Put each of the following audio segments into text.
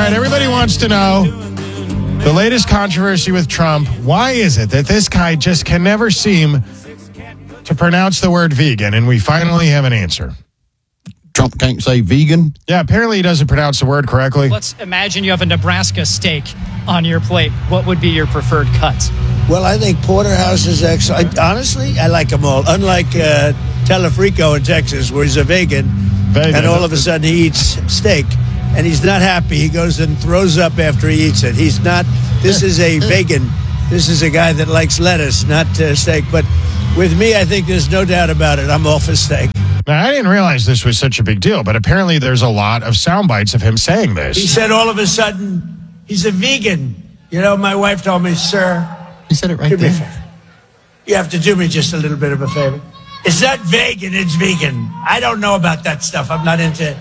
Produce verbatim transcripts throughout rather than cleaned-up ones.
right, everybody wants to know the latest controversy with Trump. Why is it that this guy just can never seem to pronounce the word vegan? And we finally have an answer. Trump can't say vegan? Yeah, apparently he doesn't pronounce the word correctly. Let's imagine you have a Nebraska steak on your plate. What would be your preferred cuts? Well, I think Porterhouse is excellent. Honestly, I like them all. Unlike uh, Telefrico in Texas, where he's a vegan, vegan, and all of a sudden he eats steak, and he's not happy. He goes and throws up after he eats it. He's not. This is a vegan. This is a guy that likes lettuce, not uh, steak. But with me, I think there's no doubt about it. I'm all for steak. Now, I didn't realize this was such a big deal, but apparently there's a lot of sound bites of him saying this. He said all of a sudden, he's a vegan. You know, my wife told me, sir, he said it right do me a there. favor. You have to do me just a little bit of a favor. It's not vegan, it's vegan. I don't know about that stuff. I'm not into it.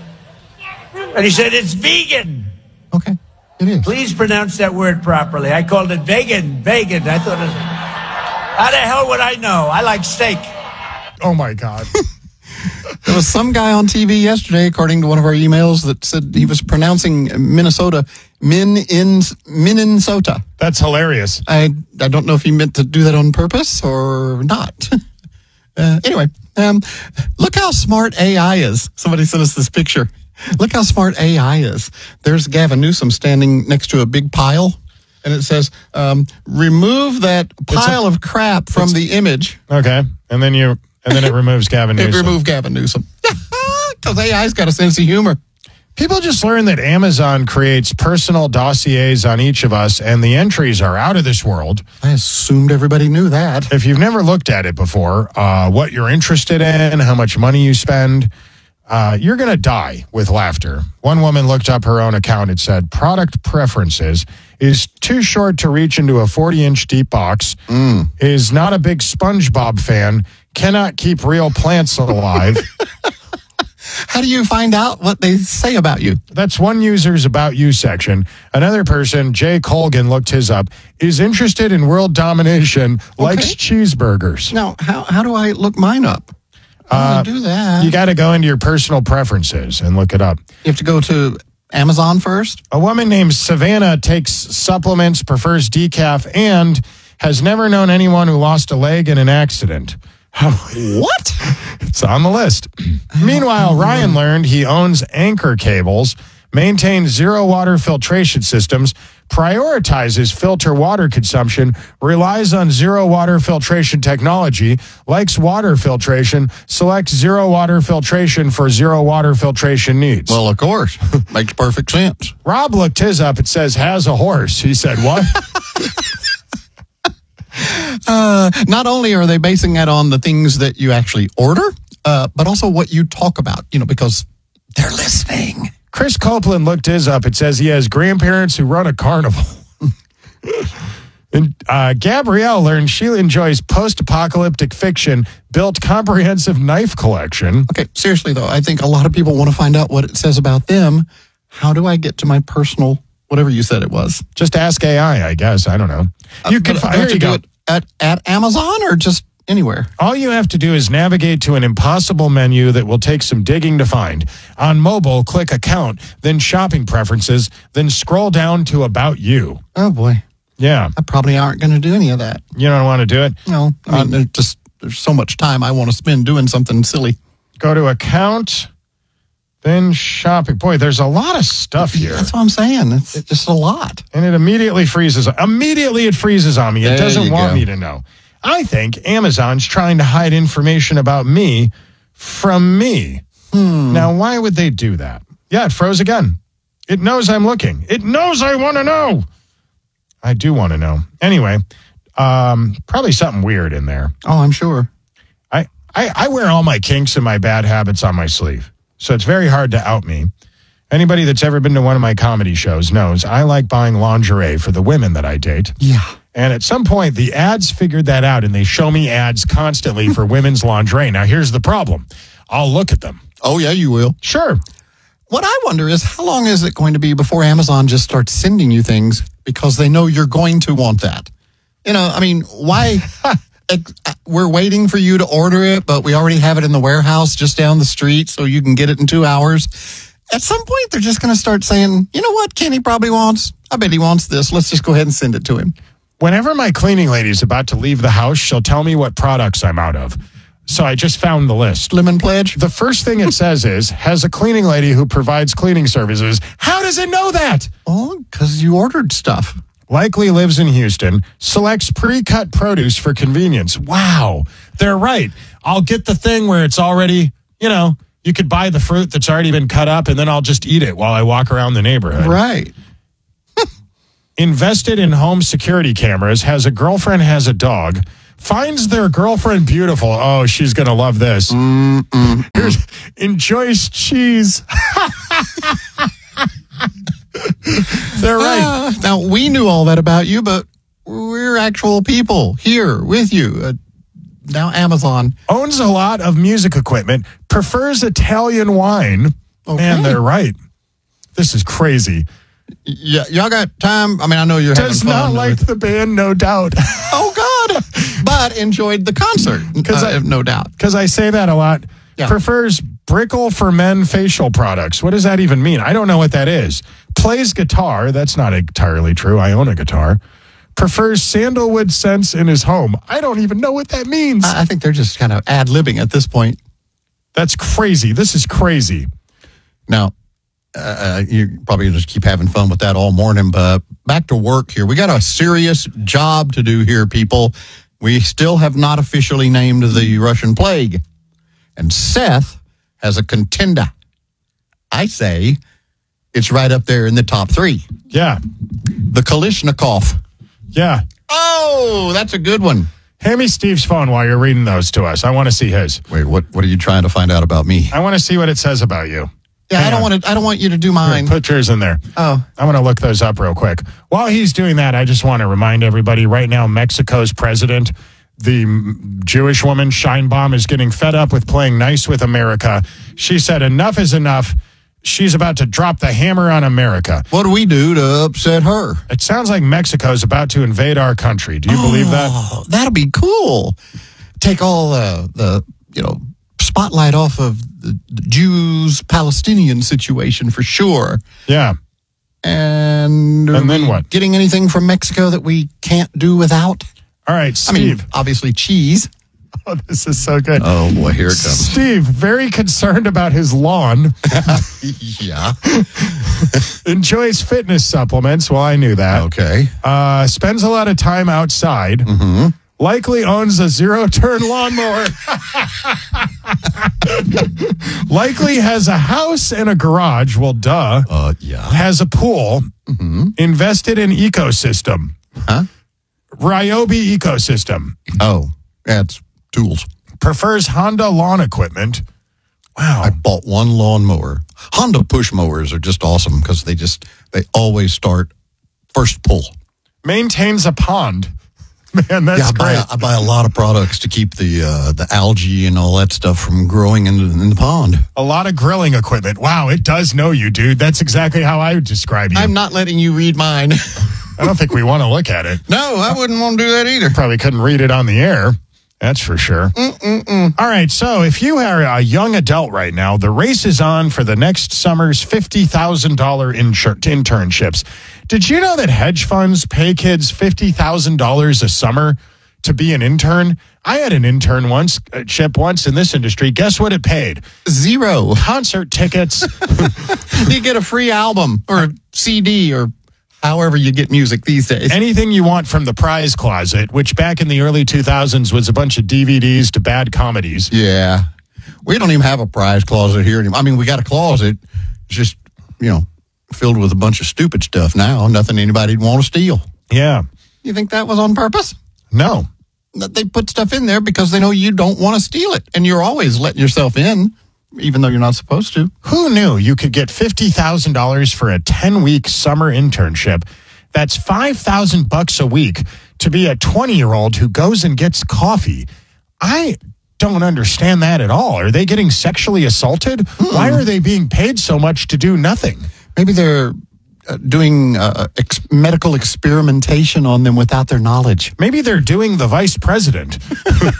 And he said, it's vegan. Okay, it is. Please pronounce that word properly. I called it vegan, vegan. I thought, it was, how the hell would I know? I like steak. Oh, my God. There was some guy on T V yesterday, according to one of our emails, that said he was pronouncing Minnesota Min in Minnesota. That's hilarious. I I don't know if he meant to do that on purpose or not. uh, anyway, um, look how smart A I is. Somebody sent us this picture. Look how smart A I is. There's Gavin Newsom standing next to a big pile, and it says, um, "Remove that pile a, of crap from the image." Okay, and then you. And then it removes Gavin Newsom. It removed Gavin Newsom. Because A I's got a sense of humor. People just learned that Amazon creates personal dossiers on each of us, and the entries are out of this world. I assumed everybody knew that. If you've never looked at it before, uh, what you're interested in, how much money you spend, uh, you're going to die with laughter. One woman looked up her own account. It said, product preferences is too short to reach into a forty-inch deep box, mm. is not a big SpongeBob fan, cannot keep real plants alive. How do you find out what they say about you? That's one user's About You section. Another person, Jay Colgan, looked his up, is interested in world domination, okay. likes cheeseburgers. Now, how, how do I look mine up? How do I do that? You got to go into your personal preferences and look it up. You have to go to Amazon first? A woman named Savannah takes supplements, prefers decaf, and has never known anyone who lost a leg in an accident. What? It's on the list. Meanwhile, Ryan learned he owns anchor cables, maintains zero water filtration systems, prioritizes filter water consumption, relies on zero water filtration technology, likes water filtration, selects zero water filtration for zero water filtration needs. Well, of course. Makes perfect sense. Rob looked his up. It says, has a horse. He said, what? Uh, not only are they basing that on the things that you actually order, uh, but also what you talk about, you know, because they're listening. Chris Copeland looked his up. It says he has grandparents who run a carnival. And uh, Gabrielle learned she enjoys post-apocalyptic fiction, built comprehensive knife collection. Okay, seriously, though, I think a lot of people want to find out what it says about them. How do I get to my personal, whatever you said it was? Just ask A I, I guess. I don't know. You uh, can find, here you go. Do it at, at Amazon or just anywhere? All you have to do is navigate to an impossible menu that will take some digging to find. On mobile, click Account, then Shopping Preferences, then scroll down to About You. Oh, boy. Yeah. I probably aren't going to do any of that. You don't want to do it? No. I mean, uh, just there's so much time I want to spend doing something silly. Go to Account, then Shopping. Boy, there's a lot of stuff here. That's what I'm saying. It's it, just a lot. And it immediately freezes. Immediately it freezes on me. It there doesn't want go. me to know. I think Amazon's trying to hide information about me from me. Hmm. Now, why would they do that? Yeah, it froze again. It knows I'm looking. It knows I want to know. I do want to know. Anyway, um, probably something weird in there. Oh, I'm sure. I, I, I wear all my kinks and my bad habits on my sleeve, so it's very hard to out me. Anybody that's ever been to one of my comedy shows knows I like buying lingerie for the women that I date. Yeah. And at some point, the ads figured that out, and they show me ads constantly for women's lingerie. Now, here's the problem. I'll look at them. Oh, yeah, you will. Sure. What I wonder is how long is it going to be before Amazon just starts sending you things because they know you're going to want that? You know, I mean, why? We're waiting for you to order it, but we already have it in the warehouse just down the street so you can get it in two hours. at some point, they're just going to start saying, you know what, Kenny probably wants. I bet he wants this. Let's just go ahead and send it to him. Whenever my cleaning lady's about to leave the house, she'll tell me what products I'm out of. So I just found the list. Lemon Pledge? The first thing it says is, has a cleaning lady who provides cleaning services. How does it know that? Oh, because you ordered stuff. Likely lives in Houston, selects pre-cut produce for convenience. Wow, they're right. I'll get the thing where it's already, you know, you could buy the fruit that's already been cut up and then I'll just eat it while I walk around the neighborhood. Right. Invested in home security cameras, has a girlfriend, has a dog, finds their girlfriend beautiful. Oh, she's going to love this. Mm-mm. Here's, enjoys cheese. They're right. Uh, now, we knew all that about you, but we're actual people here with you. Uh, now Amazon. Owns a lot of music equipment, prefers Italian wine. Okay. Man, they're right. This is crazy. Yeah, y'all got time? I mean, I know you're Does having fun. not like the band, no doubt. Oh, God. But enjoyed the concert, Because uh, I- no doubt. Because I say that a lot. Yeah. Prefers Brickle for Men facial products. What does that even mean? I don't know what that is. Plays guitar. That's not entirely true. I own a guitar. Prefers sandalwood scents in his home. I don't even know what that means. I I think they're just kind of ad-libbing at this point. That's crazy. This is crazy. Now, uh, you probably just keep having fun with that all morning, but back to work here. We got a serious job to do here, people. We still have not officially named the Russian plague. And Seth has a contender. I say it's right up there in the top three. Yeah. The Kalishnikov. Yeah. Oh, that's a good one. Hand me Steve's phone while you're reading those to us. I want to see his. Wait, what, what are you trying to find out about me? I want to see what it says about you. Yeah, Hang I don't on. want to. I don't want you to do Here, mine. put yours in there. Oh. I'm going to look those up real quick. While he's doing that, I just want to remind everybody right now, Mexico's president, the m- Jewish woman, Scheinbaum, is getting fed up with playing nice with America. She said, enough is enough. She's about to drop the hammer on America. What do we do to upset her? It sounds like Mexico's about to invade our country. Do you believe that? Oh, that'll be cool. Take all uh, the, you know, spotlight off of the, the Jews-Palestinian situation for sure. Yeah. And, are And then we what? Getting anything from Mexico that we can't do without? All right, I mean, Steve. obviously cheese. Oh, this is so good. Oh, boy, here it comes. Steve, very concerned about his lawn, Yeah. enjoys fitness supplements. Well, I knew that. Okay. Uh, spends a lot of time outside. Mm-hmm. Likely owns a zero-turn lawnmower. Likely has a house and a garage. Well, duh. Uh, yeah. Has a pool. Mm-hmm. Invested in ecosystem. Huh? Ryobi ecosystem. Oh, that's tools. Prefers Honda lawn equipment. Wow. I bought one lawnmower. Honda push mowers are just awesome because they just, they always start first pull. Maintains a pond. Man, that's yeah, I buy, great. I buy a lot of products to keep the uh, the algae and all that stuff from growing in the, in the pond. A lot of grilling equipment. Wow, it does know you, dude. That's exactly how I would describe you. I'm not letting you read mine. I don't think we want to look at it. No, I wouldn't want to do that either. Probably couldn't read it on the air. That's for sure. Mm-mm-mm. All right, so if you are a young adult right now, the race is on for the next summer's fifty thousand dollars insur- internships. Did you know that hedge funds pay kids fifty thousand dollars a summer to be an intern? I had an intern once, uh, ship once in this industry. Guess what it paid? Zero. Concert tickets. You get a free album or a C D or however you get music these days. Anything you want from the prize closet, which back in the early two thousands was a bunch of D V Ds to bad comedies. Yeah. We don't even have a prize closet here anymore. I mean, we got a closet. It's just, you know, filled with a bunch of stupid stuff now. Nothing anybody'd want to steal. Yeah. You think that was on purpose? No. That they put stuff in there because they know you don't want to steal it. And you're always letting yourself in, even though you're not supposed to. Who knew you could get fifty thousand dollars for a ten-week summer internship? That's five thousand bucks a week to be a twenty-year-old who goes and gets coffee. I don't understand that at all. Are they getting sexually assaulted? Mm-mm. Why are they being paid so much to do nothing? Maybe they're uh, doing uh, ex- medical experimentation on them without their knowledge. Maybe they're doing the vice president.